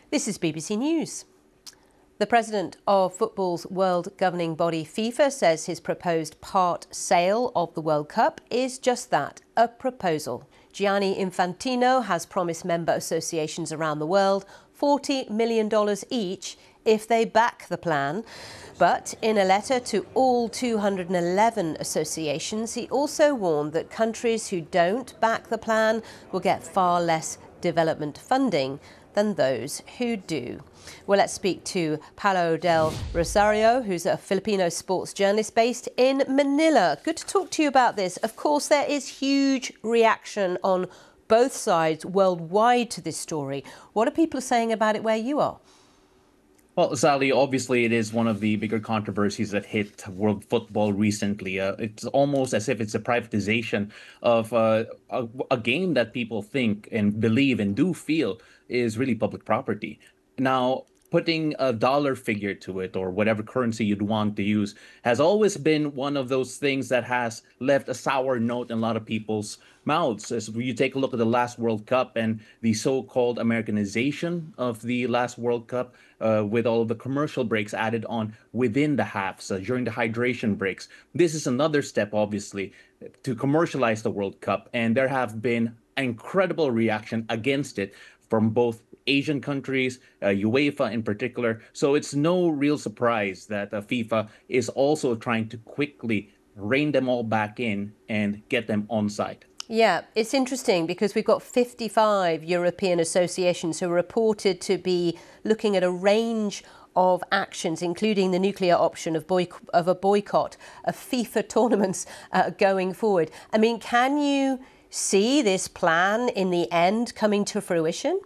This is BBC News. The president of football's world governing body FIFA says his proposed part sale of the World Cup is just that, a proposal. Gianni Infantino has promised member associations around the world $40 million each if they back the plan. But in a letter to all 211 associations, he also warned that countries who don't back the plan will get far less development funding than those who do. Well, let's speak to Paulo del Rosario, who's a Filipino sports journalist based in Manila. Good to talk to you about this. Of course, there is huge reaction on both sides worldwide to this story. What are people saying about it where you are? Well, Sally, obviously it is one of the bigger controversies that hit world football recently. It's almost as if it's a privatization of a game that people think and believe and do feel is really public property. Now, putting a dollar figure to it or whatever currency you'd want to use has always been one of those things that has left a sour note in a lot of people's mouths. As you take a look at the last World Cup and the so-called Americanization of the last World Cup, with all of the commercial breaks added on within the halves during the hydration breaks. This is another step, obviously, to commercialize the World Cup, and there have been incredible reaction against it from both Asian countries, UEFA in particular. So it's no real surprise that FIFA is also trying to quickly rein them all back in and get them on side. Yeah, it's interesting because we've got 55 European associations who are reported to be looking at a range of actions, including the nuclear option of a boycott of FIFA tournaments going forward. I mean, can you see this plan in the end coming to fruition?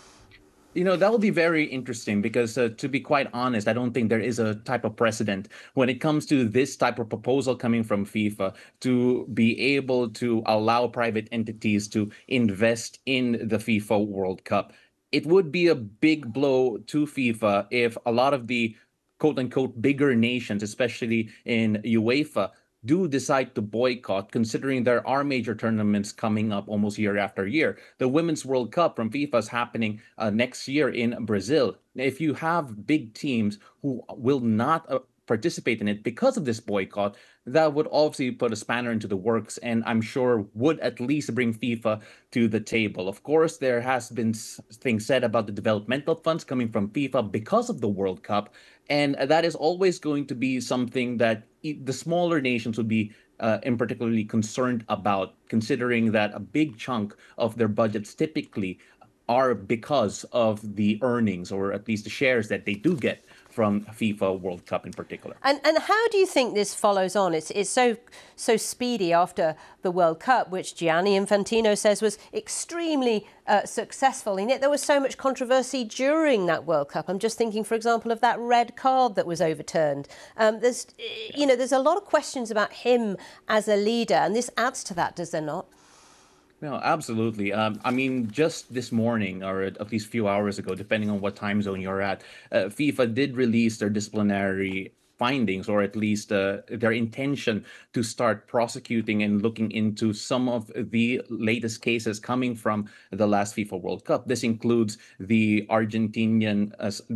You know, that will be very interesting because, to be quite honest, I don't think there is a type of precedent when it comes to this type of proposal coming from FIFA to be able to allow private entities to invest in the FIFA World Cup. It would be a big blow to FIFA if a lot of the quote unquote bigger nations, especially in UEFA, do decide to boycott, considering there are major tournaments coming up almost year after year. The Women's World Cup from FIFA is happening next year in Brazil. If you have big teams who will not participate in it because of this boycott, that would obviously put a spanner into the works and I'm sure would at least bring FIFA to the table. Of course, there has been things said about the developmental funds coming from FIFA because of the World Cup, and that is always going to be something that the smaller nations would be in particularly concerned about, considering that a big chunk of their budgets typically are because of the earnings, or at least the shares that they do get from FIFA World Cup in particular. And how do you think this follows on? It's so speedy after the World Cup, which Gianni Infantino says was extremely successful, and yet there was so much controversy during that World Cup. I'm just thinking, for example, of that red card that was overturned. There's a lot of questions about him as a leader, and this adds to that, does there not? No, absolutely. I mean, just this morning, or at least a few hours ago, depending on what time zone you're at, FIFA did release their disciplinary findings, or at least their intention to start prosecuting and looking into some of the latest cases coming from the last FIFA World Cup. This includes the Argentinian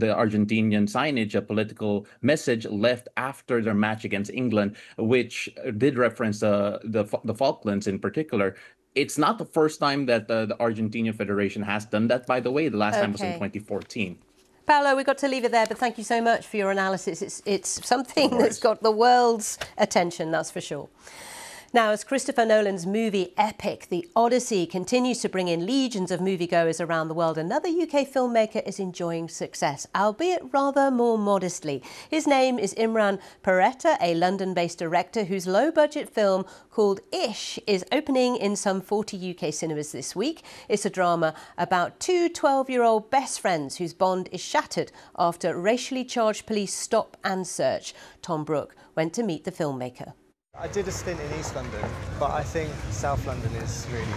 signage, a political message left after their match against England, which did reference the Falklands in particular. It's not the first time that the Argentinian Federation has done that, by the way. The last time was in 2014. Paolo, we've got to leave it there, but thank you so much for your analysis. It's something that's got the world's attention, that's for sure. Now, as Christopher Nolan's movie epic, The Odyssey, continues to bring in legions of moviegoers around the world, another UK filmmaker is enjoying success, albeit rather more modestly. His name is Imran Peretta, a London-based director whose low-budget film called Ish is opening in some 40 UK cinemas this week. It's a drama about two 12-year-old best friends whose bond is shattered after racially charged police stop and search. Tom Brooke went to meet the filmmaker. I did a stint in East London, but I think South London is really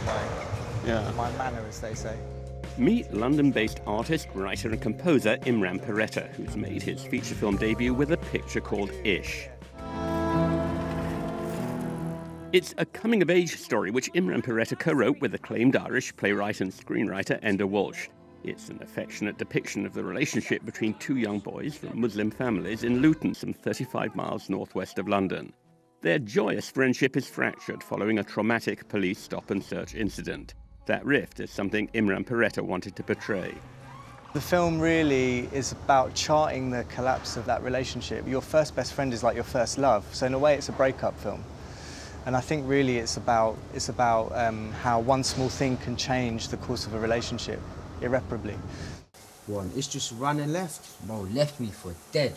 my manor, as they say. Meet London-based artist, writer and composer Imran Peretta, who's made his feature film debut with a picture called Ish. It's a coming-of-age story which Imran Peretta co-wrote with acclaimed Irish playwright and screenwriter Enda Walsh. It's an affectionate depiction of the relationship between two young boys from Muslim families in Luton, some 35 miles northwest of London. Their joyous friendship is fractured following a traumatic police stop-and-search incident. That rift is something Imran Peretta wanted to portray. The film really is about charting the collapse of that relationship. Your first best friend is like your first love, so in a way it's a breakup film. And I think really it's about how one small thing can change the course of a relationship irreparably. One, it's just run and left. Bro, left me for dead.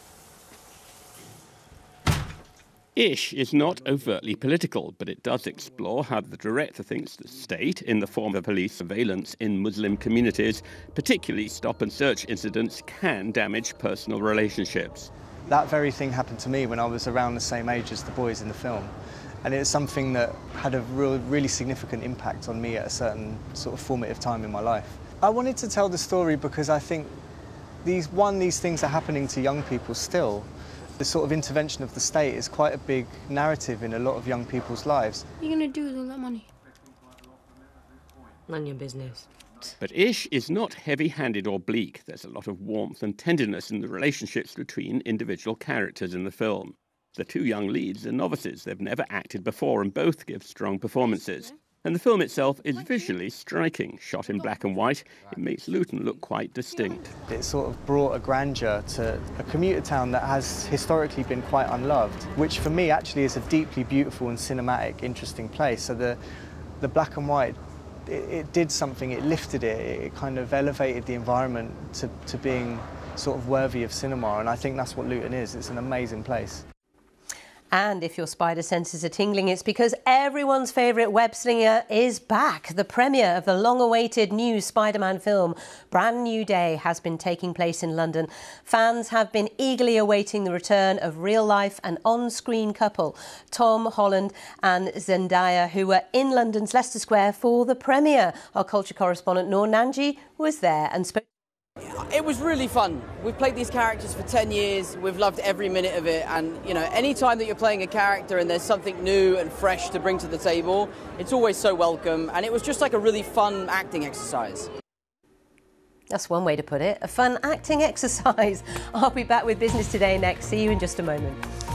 Ish is not overtly political, but it does explore how the director thinks the state, in the form of police surveillance in Muslim communities, particularly stop-and-search incidents, can damage personal relationships. That very thing happened to me when I was around the same age as the boys in the film. And it's something that had a really significant impact on me at a certain sort of formative time in my life. I wanted to tell the story because I think these things are happening to young people still. The sort of intervention of the state is quite a big narrative in a lot of young people's lives. What are you going to do with all that money? None of your business. But Ish is not heavy-handed or bleak. There's a lot of warmth and tenderness in the relationships between individual characters in the film. The two young leads are novices. They've never acted before and both give strong performances. And the film itself is visually striking. Shot in black and white, it makes Luton look quite distinct. It sort of brought a grandeur to a commuter town that has historically been quite unloved, which for me actually is a deeply beautiful and cinematic, interesting place. So the black and white, it did something, it lifted it, it kind of elevated the environment to being sort of worthy of cinema, and I think that's what Luton is. It's an amazing place. And if your spider senses are tingling, it's because everyone's favourite web slinger is back. The premiere of the long-awaited new Spider-Man film, Brand New Day, has been taking place in London. Fans have been eagerly awaiting the return of real-life and on-screen couple, Tom Holland and Zendaya, who were in London's Leicester Square for the premiere. Our culture correspondent Noor Nanji was there and spoke. It was really fun. We've played these characters for 10 years. We've loved every minute of it. And, you know, any time that you're playing a character and there's something new and fresh to bring to the table, it's always so welcome. And it was just like a really fun acting exercise. That's one way to put it, a fun acting exercise. I'll be back with Business Today next. See you in just a moment.